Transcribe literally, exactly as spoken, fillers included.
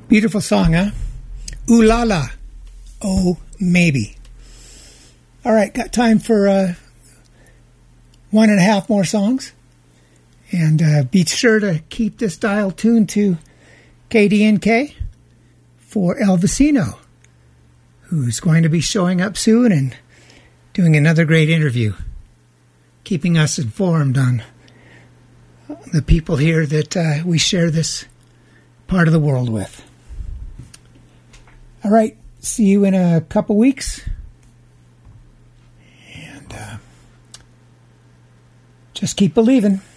Beautiful song, huh? Ooh la la. Oh, maybe. All right, got time for uh, one and a half more songs. And uh, be sure to keep this dial tuned to K D N K for El Vecino, who's going to be showing up soon and doing another great interview, keeping us informed on the people here that uh, we share this part of the world with. All right, see you in a couple weeks. And uh, just keep believing.